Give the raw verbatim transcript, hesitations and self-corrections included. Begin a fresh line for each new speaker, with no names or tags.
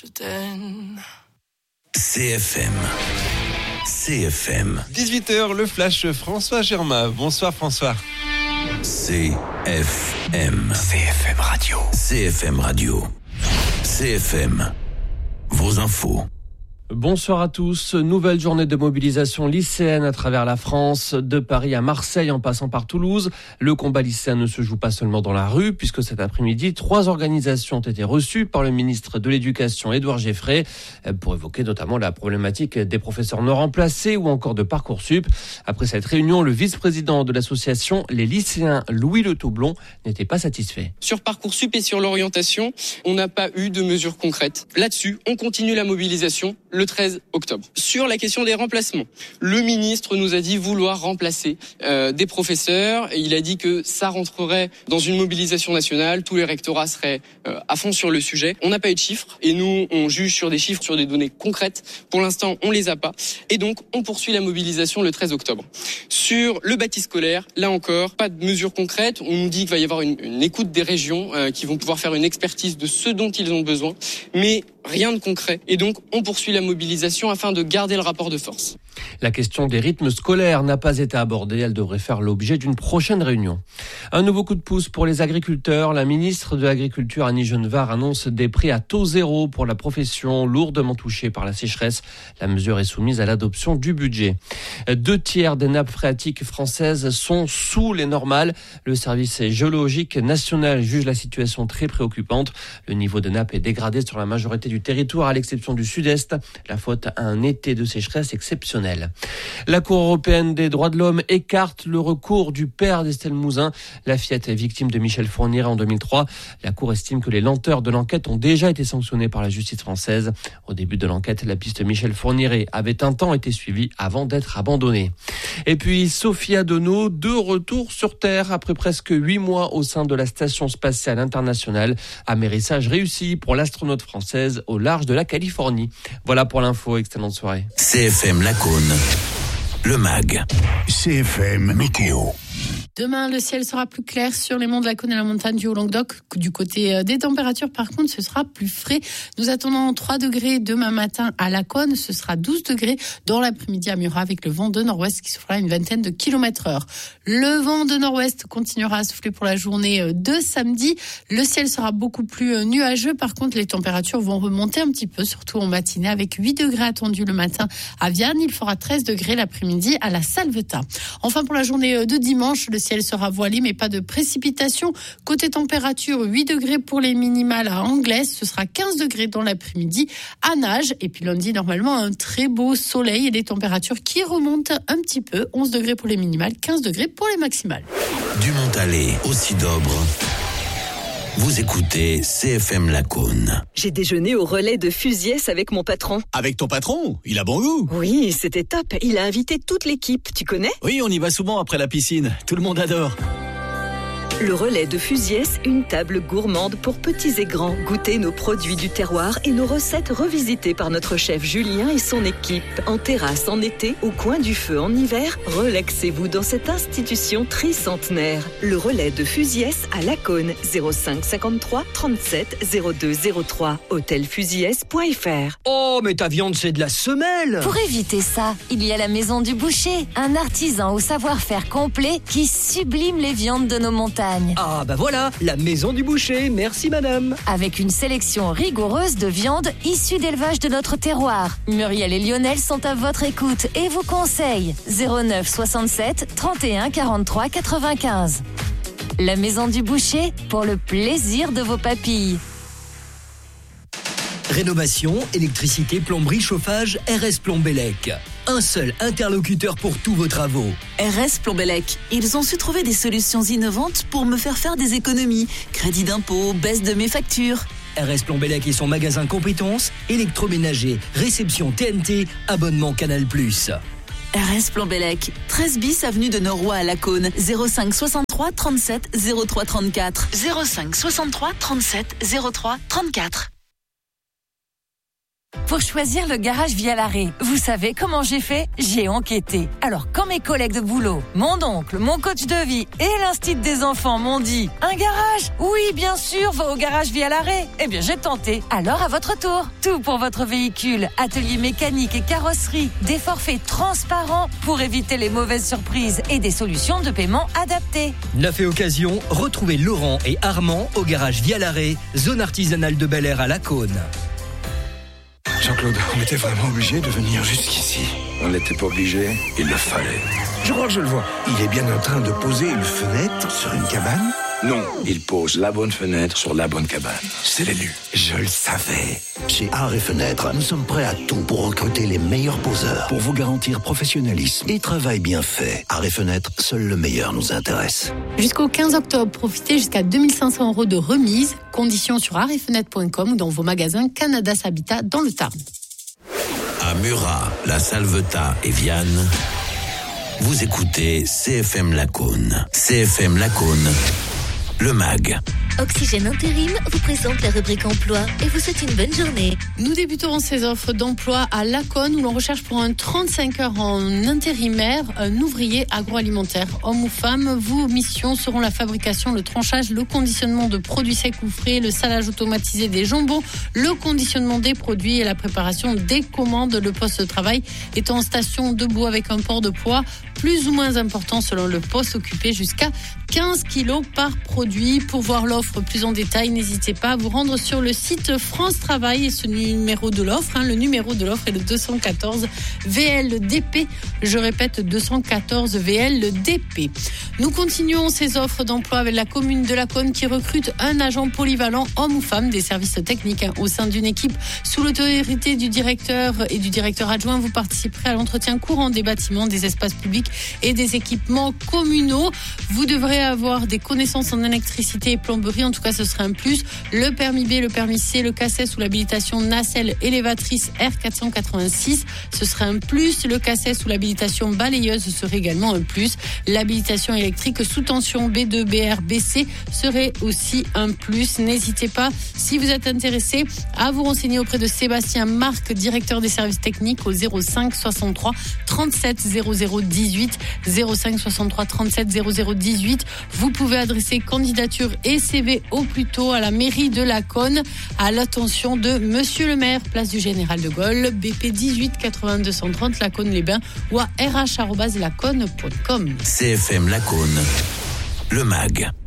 je t'aime.
C F M. C F M.
dix-huit heures, le flash François Germain. Bonsoir François.
C F M. C F M Radio. C F M Radio. C F M. Vos infos.
Bonsoir à tous. Nouvelle journée de mobilisation lycéenne à travers la France, de Paris à Marseille en passant par Toulouse. Le combat lycéen ne se joue pas seulement dans la rue, puisque cet après-midi, trois organisations ont été reçues par le ministre de l'Éducation, Édouard Geffray, pour évoquer notamment la problématique des professeurs non remplacés ou encore de Parcoursup. Après cette réunion, le vice-président de l'association Les Lycéens, Louis Le Toublon, n'était pas satisfait.
Sur Parcoursup et sur l'orientation, on n'a pas eu de mesures concrètes. Là-dessus, on continue la mobilisation le treize octobre. Sur la question des remplacements, le ministre nous a dit vouloir remplacer euh, des professeurs. Et il a dit que ça rentrerait dans une mobilisation nationale. Tous les rectorats seraient euh, à fond sur le sujet. On n'a pas eu de chiffres et nous, on juge sur des chiffres, sur des données concrètes. Pour l'instant, on les a pas. Et donc, on poursuit la mobilisation le treize octobre. Sur le bâti scolaire, là encore, pas de mesures concrètes. On nous dit qu'il va y avoir une, une écoute des régions euh, qui vont pouvoir faire une expertise de ce dont ils ont besoin. Mais rien de concret. Et donc, on poursuit la mobilisation afin de garder le rapport de force.
La question des rythmes scolaires n'a pas été abordée. Elle devrait faire l'objet d'une prochaine réunion. Un nouveau coup de pouce pour les agriculteurs. La ministre de l'Agriculture, Annie Genevard, annonce des prix à taux zéro pour la profession lourdement touchée par la sécheresse. La mesure est soumise à l'adoption du budget. Deux tiers des nappes phréatiques françaises sont sous les normales. Le service géologique national juge la situation très préoccupante. Le niveau de nappe est dégradé sur la majorité du territoire, à l'exception du sud-est. La faute à un été de sécheresse exceptionnel. La Cour européenne des droits de l'homme écarte le recours du père d'Estelle Mouzin. La fillette est victime de Michel Fourniret en deux mille trois. La Cour estime que les lenteurs de l'enquête ont déjà été sanctionnées par la justice française. Au début de l'enquête, la piste Michel Fourniret avait un temps été suivie avant d'être abandonnée. Et puis Sophia Deneau, de retour sur Terre après presque huit mois au sein de la Station spatiale internationale. Amérissage réussi pour l'astronaute française au large de la Californie. Voilà pour l'info, excellente soirée.
C F M Lacaune, le mag. C F M Météo.
Demain, le ciel sera plus clair sur les monts de la Cône et la montagne du Haut-Languedoc. Du côté des températures, par contre, ce sera plus frais. Nous attendons trois degrés demain matin à la Cône. Ce sera douze degrés dans l'après-midi à Murat avec le vent de nord-ouest qui soufflera une vingtaine de kilomètres heure. Le vent de nord-ouest continuera à souffler pour la journée de samedi. Le ciel sera beaucoup plus nuageux. Par contre, les températures vont remonter un petit peu, surtout en matinée avec huit degrés attendus le matin à Vianne. Il fera treize degrés l'après-midi à la Salvetat. Enfin, pour la journée de dimanche, le ciel sera voilé, mais pas de précipitation. Côté température, huit degrés pour les minimales à Anglaise. Ce sera quinze degrés dans l'après-midi à Nage. Et puis lundi, normalement, un très beau soleil et des températures qui remontent un petit peu. onze degrés pour les minimales, quinze degrés pour les maximales.
Du Montalet au Cidobre. Vous écoutez C F M Lacaune.
J'ai déjeuné au relais de Fusiès avec mon patron.
Avec ton patron? Il a bon goût.
Oui, c'était top. Il a invité toute l'équipe. Tu connais?
Oui, on y va souvent après la piscine. Tout le monde adore.
Le relais de Fusiès, une table gourmande pour petits et grands. Goûtez nos produits du terroir et nos recettes revisitées par notre chef Julien et son équipe. En terrasse en été, au coin du feu en hiver, relaxez-vous dans cette institution tricentenaire. Le relais de Fusiès à Lacaune, zéro cinq cinquante-trois trente-sept zéro deux zéro trois, hôtel fusiès point f r.
Oh, mais ta viande, c'est de la semelle!
Pour éviter ça, il y a la Maison du Boucher, un artisan au savoir-faire complet qui sublime les viandes de nos montagnes.
Ah bah voilà, la Maison du Boucher, merci madame.
Avec une sélection rigoureuse de viandes issues d'élevage de notre terroir. Muriel et Lionel sont à votre écoute et vous conseillent zéro neuf soixante-sept trente et un quarante-trois quatre-vingt-quinze. La Maison du Boucher, pour le plaisir de vos papilles.
Rénovation, électricité, plomberie, chauffage, R S Plombellec. Un seul interlocuteur pour tous vos travaux.
R S Plombellec. Ils ont su trouver des solutions innovantes pour me faire faire des économies. Crédit d'impôt, baisse de mes factures.
R S Plombellec et son magasin compétences, électroménager, réception T N T, abonnement Canal plus.
R S Plombellec, treize bis avenue de Noroy à Lacaune, zéro cinq soixante-trois trente-sept zéro trois trente-quatre. zéro cinq soixante-trois trente-sept zéro trois trente-quatre.
Pour choisir le garage via l'arrêt, vous savez comment j'ai fait? J'ai enquêté. Alors, quand mes collègues de boulot, mon oncle, mon coach de vie et l'instit des enfants m'ont dit « Un garage? Oui, bien sûr, va au garage via l'arrêt !» Eh bien, j'ai tenté. Alors, à votre tour. Tout pour votre véhicule. Atelier mécanique et carrosserie. Des forfaits transparents pour éviter les mauvaises surprises et des solutions de paiement adaptées.
Neuf et occasion, retrouvez Laurent et Armand au garage via l'arrêt, zone artisanale de Bel Air à Lacaune.
Jean-Claude, on était vraiment obligé de venir jusqu'ici.
On n'était pas obligé, il le fallait.
Je crois que je le vois. Il est bien en train de poser une fenêtre sur une cabane.
Non, il pose la bonne fenêtre sur la bonne cabane. C'est l'élu.
Je le savais.
Chez Art et Fenêtres, nous sommes prêts à tout pour recruter les meilleurs poseurs, pour vous garantir professionnalisme et travail bien fait. Art et Fenêtres, seul le meilleur nous intéresse.
Jusqu'au quinze octobre, profitez jusqu'à deux mille cinq cents euros de remise. Conditions sur art et fenêtres point com ou dans vos magasins Canada Habitat dans le Tarn.
À Murat, La Salvetat et Vianne, vous écoutez C F M Lacaune. C F M Lacaune, le mag.
Oxygène Intérim vous présente la rubrique emploi et vous souhaite une bonne journée.
Nous débuterons ces offres d'emploi à Lacaune où l'on recherche pour un trente-cinq heures en intérimaire un ouvrier agroalimentaire. Homme ou femme, vos missions seront la fabrication, le tranchage, le conditionnement de produits secs ou frais, le salage automatisé des jambons, le conditionnement des produits et la préparation des commandes. Le poste de travail est en station debout avec un port de poids plus ou moins important selon le poste occupé, jusqu'à quinze kilos par produit. Pour voir l'offre plus en détail, n'hésitez pas à vous rendre sur le site France Travail et ce numéro de l'offre, hein, le numéro de l'offre est le deux cent quatorze V L D P. Je répète, deux cent quatorze V L D P. Nous continuons ces offres d'emploi avec la commune de Lacaune qui recrute un agent polyvalent, homme ou femme, des services techniques hein, au sein d'une équipe sous l'autorité du directeur et du directeur adjoint. Vous participerez à l'entretien courant des bâtiments, des espaces publics et des équipements communaux. Vous devrez avoir des connaissances en électricité et plomberie, en tout cas ce serait un plus. Le permis B, le permis C, le cassette sous l'habilitation nacelle élévatrice R quatre cent quatre-vingt-six, ce serait un plus. Le cassette sous l'habilitation balayeuse serait également un plus. L'habilitation électrique sous tension B deux, B R, B C serait aussi un plus. N'hésitez pas, si vous êtes intéressé, à vous renseigner auprès de Sébastien Marc, directeur des services techniques, au zéro cinq soixante-trois trente-sept zéro zéro dix-huit, zéro cinq soixante-trois trente-sept zéro zéro dix-huit. Vous pouvez adresser candidature et C V au plus tôt à la mairie de Lacaune, à l'attention de Monsieur le maire, place du Général de Gaulle, B P dix-huit quatre-vingt-deux cent trente Lacaune-les-Bains ou à r h arobase lacaune point com.
C F M Lacaune, le mag.